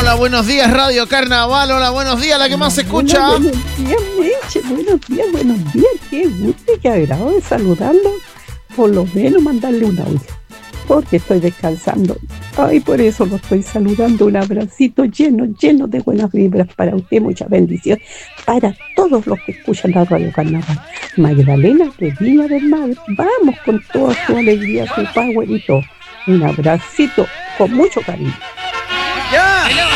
Hola, buenos días, Radio Carnaval. Hola, buenos días, la que más se escucha. Hola, buenos días, Meche. Buenos días. Qué gusto y qué agrado de saludarlo. Por lo menos mandarle un audio, porque estoy descansando. Ay, por eso lo estoy saludando. Un abracito lleno de buenas vibras para usted. Muchas bendiciones para todos los que escuchan la Radio Carnaval. Magdalena de Viña del Mar. Vamos con toda su alegría, su power y todo. Un abracito con mucho cariño. ¡Ya!